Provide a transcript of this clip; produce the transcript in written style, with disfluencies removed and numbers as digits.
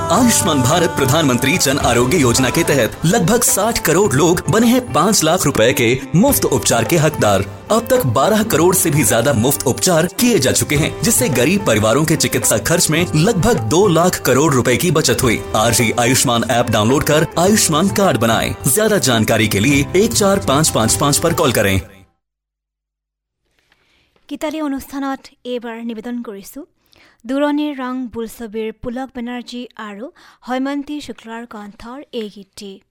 आयुष्मान भारत प्रधानमंत्री जन आरोग्य योजना के तहत लगभग 60 करोड़ लोग बने हैं 5 लाख रुपए के मुफ्त उपचार के हकदार। अब तक 12 करोड़ से भी ज्यादा मुफ्त उपचार किए जा चुके हैं, जिससे गरीब परिवारों के चिकित्सा खर्च में लगभग 2 लाख करोड़ रुपए की बचत हुई। आज ही आयुष्मान ऐप डाउनलोड कर आयुष्मान कार्ड बनाएं। ज्यादा जानकारी के लिए 14555 पर कॉल करें। গীতালি অনুষ্ঠানত এইবাৰ নিবেদন কৰিছো দুৰণিৰ ৰং বোলছবিৰ পুলক বেনাৰ্জী আৰু হৈমন্তী শুক্লাৰ কণ্ঠৰ এই গীতটি।